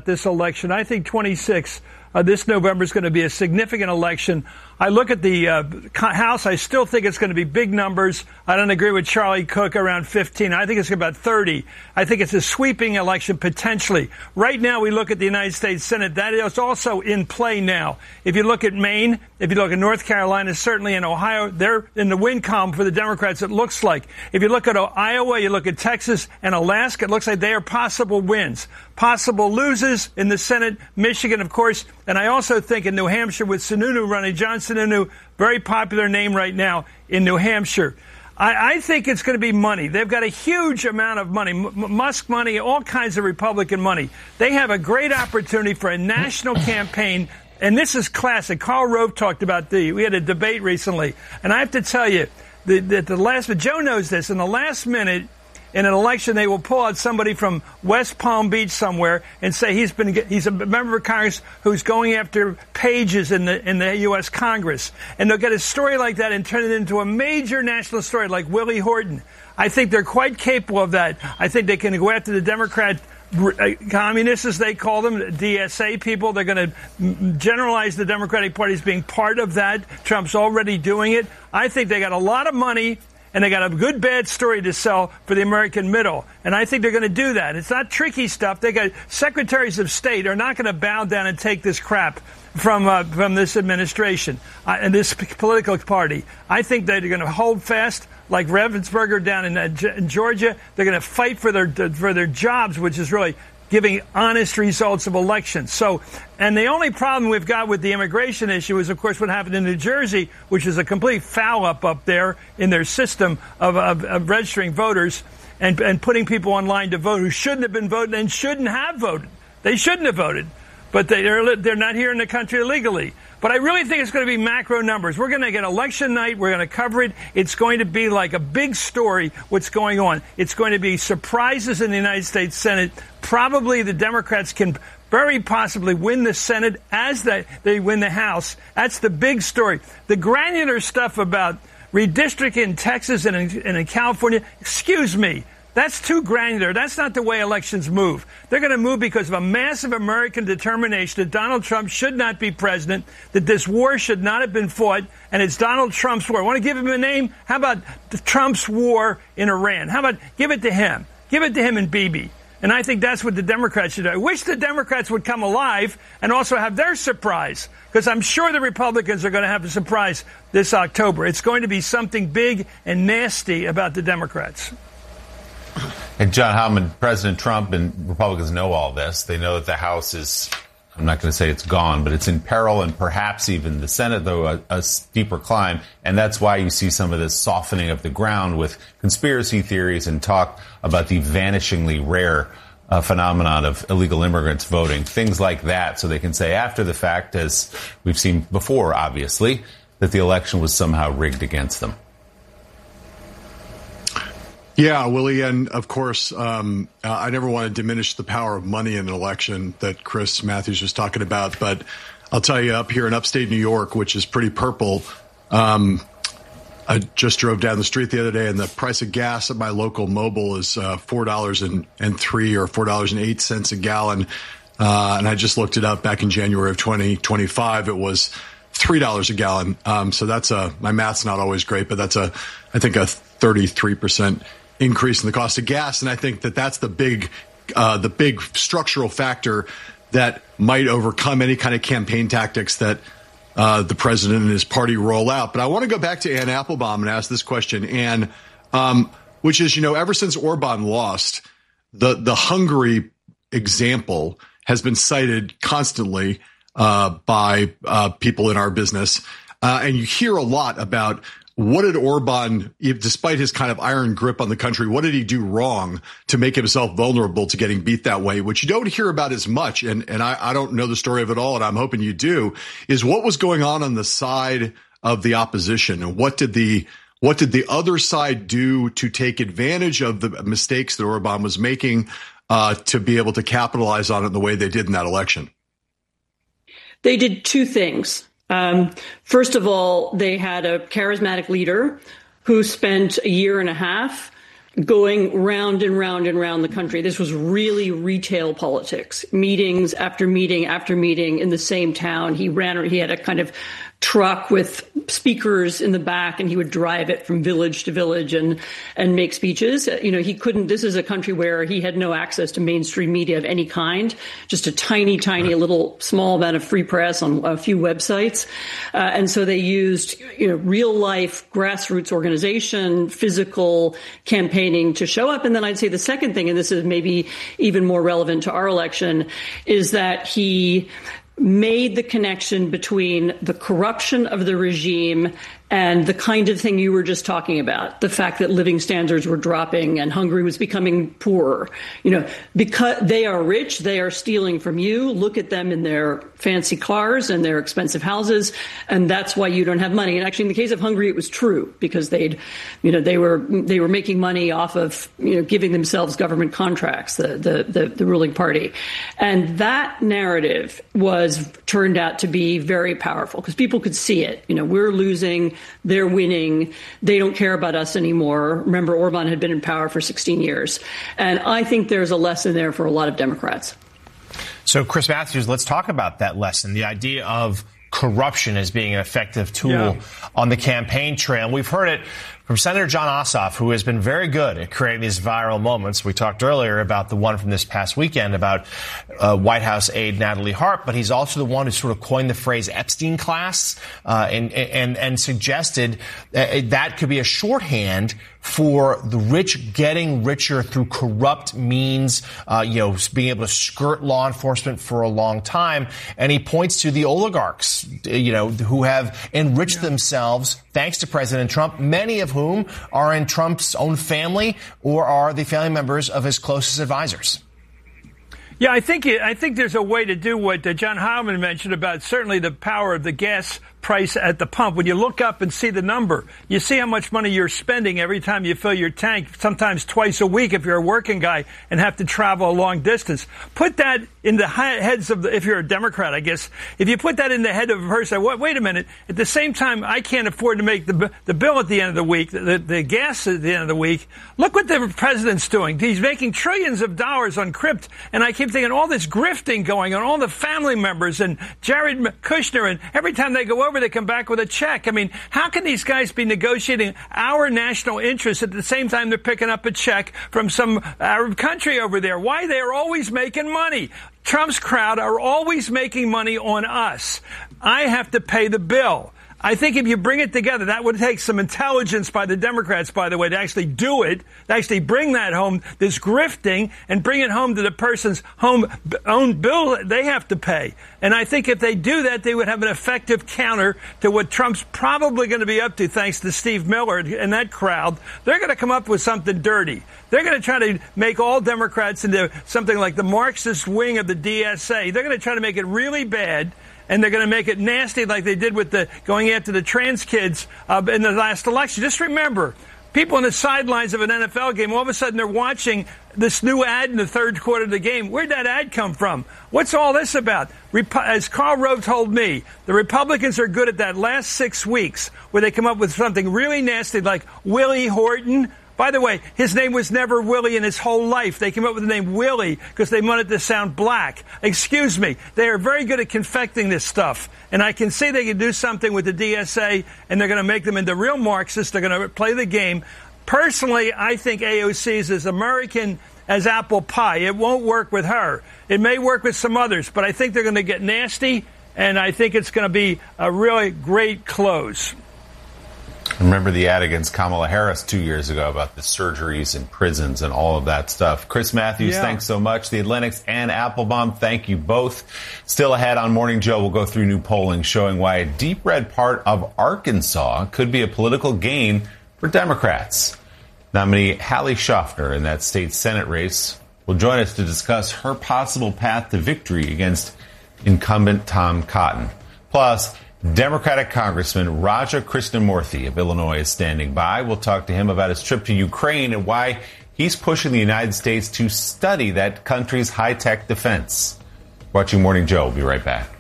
this election. I think 26, this November is going to be a significant election. I look at the House. I still think it's going to be big numbers. I don't agree with Charlie Cook around 15. I think it's about 30. I think it's a sweeping election potentially. Right now, we look at the United States Senate. That is also in play now. If you look at Maine, if you look at North Carolina, certainly in Ohio, they're in the win column for the Democrats, it looks like. If you look at Iowa, you look at Texas and Alaska, it looks like they are possible wins. Possible losers in the Senate, Michigan, of course. And I also think in New Hampshire with Sununu running, John Sununu, very popular name right now in New Hampshire. I think it's going to be money. They've got a huge amount of money, Musk money, all kinds of Republican money. They have a great opportunity for a national campaign. And this is classic. Karl Rove talked about we had a debate recently. And I have to tell you that but Joe knows this, in the last minute, in an election, they will pull out somebody from West Palm Beach somewhere and say he's a member of Congress who's going after pages in the U.S. Congress. And they'll get a story like that and turn it into a major national story like Willie Horton. I think they're quite capable of that. I think they can go after the Democrat communists, as they call them, DSA people. They're going to generalize the Democratic Party as being part of that. Trump's already doing it. I think they got a lot of money. And they got a good, bad story to sell for the American middle. And I think they're going to do that. It's not tricky stuff. They got secretaries of state are not going to bow down and take this crap from this administration and this political party. I think they're going to hold fast, like Ravensburger down in Georgia. They're going to fight for their jobs, which is really giving honest results of elections. So, and the only problem we've got with the immigration issue is, of course, what happened in New Jersey, which is a complete foul-up there in their system of registering voters and putting people online to vote who shouldn't have been voting and shouldn't have voted. They shouldn't have voted, but they're not here in the country illegally. But I really think it's going to be macro numbers. We're going to get election night. We're going to cover it. It's going to be like a big story, what's going on. It's going to be surprises in the United States Senate. Probably the Democrats can very possibly win the Senate as they win the House. That's the big story. The granular stuff about redistricting in Texas and in California, excuse me. That's too granular. That's not the way elections move. They're going to move because of a massive American determination that Donald Trump should not be president, that this war should not have been fought, and it's Donald Trump's war. Want to give him a name? How about Trump's war in Iran? How about give it to him? Give it to him and Bibi. And I think that's what the Democrats should do. I wish the Democrats would come alive and also have their surprise, because I'm sure the Republicans are going to have a surprise this October. It's going to be something big and nasty about the Democrats. And John Howman, President Trump and Republicans know all this. They know that the House is, I'm not going to say it's gone, but it's in peril, and perhaps even the Senate, though, a steeper climb. And that's why you see some of this softening of the ground with conspiracy theories and talk about the vanishingly rare phenomenon of illegal immigrants voting, things like that, so they can say after the fact, as we've seen before, obviously, that the election was somehow rigged against them. Yeah, Willie, and of course, I never want to diminish the power of money in an election that Chris Matthews was talking about, but I'll tell you, up here in upstate New York, which is pretty purple, I just drove down the street the other day, and the price of gas at my local Mobil is $4.03 or $4.08 a gallon, and I just looked it up back in January of 2025. It was $3 a gallon. So that's my math's not always great, but that's I think a 33% increase in the cost of gas. And I think that's the big structural factor that might overcome any kind of campaign tactics that the president and his party roll out. But I want to go back to Ann Applebaum and ask this question, Ann, which is, ever since Orban lost, the Hungary example has been cited constantly by people in our business. And you hear a lot about what did Orban, despite his kind of iron grip on the country, what did he do wrong to make himself vulnerable to getting beat that way? Which you don't hear about as much, and I don't know the story of it all, and I'm hoping you do, is what was going on the side of the opposition, and what did the other side do to take advantage of the mistakes that Orban was making to be able to capitalize on it the way they did in that election? They did two things. First of all, they had a charismatic leader who spent a year and a half going round and round and round the country. This was really retail politics, meetings after meeting after meeting in the same town. He had a kind of truck with speakers in the back, and he would drive it from village to village and make speeches. This is a country where he had no access to mainstream media of any kind, just a tiny little small amount of free press on a few websites. And so they used, real life grassroots organization, physical campaigning to show up. And then I'd say the second thing, and this is maybe even more relevant to our election, is that he made the connection between the corruption of the regime and the kind of thing you were just talking about, the fact that living standards were dropping and Hungary was becoming poorer. Because they are rich, they are stealing from you. Look at them in their fancy cars and their expensive houses, and that's why you don't have money. And actually, in the case of Hungary, it was true because they were making money off of giving themselves government contracts, the ruling party, and that narrative turned out to be very powerful because people could see it. We're losing. They're winning. They don't care about us anymore. Remember, Orban had been in power for 16 years. And I think there's a lesson there for a lot of Democrats. So, Chris Matthews, let's talk about that lesson, the idea of corruption as being an effective tool on the campaign trail. We've heard it from Senator Jon Ossoff, who has been very good at creating these viral moments. We talked earlier about the one from this past weekend about White House aide Natalie Hart, but he's also the one who sort of coined the phrase Epstein class and suggested that could be a shorthand for the rich getting richer through corrupt means, being able to skirt law enforcement for a long time. And he points to the oligarchs, who have enriched themselves thanks to President Trump, many of whom are in Trump's own family or are the family members of his closest advisors. Yeah, I think there's a way to do what John Heilemann mentioned about certainly the power of the gas price at the pump. When you look up and see the number, you see how much money you're spending every time you fill your tank, sometimes twice a week if you're a working guy and have to travel a long distance. Put that in the heads of if you're a Democrat, I guess, if you put that in the head of a person, wait a minute, at the same time, I can't afford to make the bill at the end of the week, the gas at the end of the week. Look what the president's doing. He's making trillions of dollars on crypt, and I keep thinking all this grifting going on, all the family members and Jared Kushner, and every time they go over, they come back with a check. I mean, how can these guys be negotiating our national interests at the same time they're picking up a check from some Arab country over there? Why? They're always making money. Trump's crowd are always making money on us. I have to pay the bill. I think if you bring it together, that would take some intelligence by the Democrats, by the way, to actually do it, to actually bring that home, this grifting, and bring it home to the person's own bill they have to pay. And I think if they do that, they would have an effective counter to what Trump's probably going to be up to, thanks to Steve Miller and that crowd. They're going to come up with something dirty. They're going to try to make all Democrats into something like the Marxist wing of the DSA. They're going to try to make it really bad. And they're going to make it nasty like they did with going after the trans kids in the last election. Just remember, people on the sidelines of an NFL game, all of a sudden they're watching this new ad in the third quarter of the game. Where'd that ad come from? What's all this about? As Karl Rove told me, the Republicans are good at that last 6 weeks where they come up with something really nasty like Willie Horton. By the way, his name was never Willie in his whole life. They came up with the name Willie because they wanted to sound black. Excuse me. They are very good at confecting this stuff. And I can see they can do something with the DSA, and they're going to make them into real Marxists. They're going to play the game. Personally, I think AOC is as American as apple pie. It won't work with her. It may work with some others, but I think they're going to get nasty, and I think it's going to be a really great close. Remember the ad against Kamala Harris 2 years ago about the surgeries in prisons and all of that stuff. Chris Matthews, thanks so much. The Atlantic's Ann Applebaum, thank you both. Still ahead on Morning Joe, we'll go through new polling showing why a deep red part of Arkansas could be a political gain for Democrats. Nominee Hallie Schaffner in that state Senate race will join us to discuss her possible path to victory against incumbent Tom Cotton. Plus, Democratic Congressman Raja Krishnamurthy of Illinois is standing by. We'll talk to him about his trip to Ukraine and why he's pushing the United States to study that country's high-tech defense. Watching Morning Joe. We'll be right back.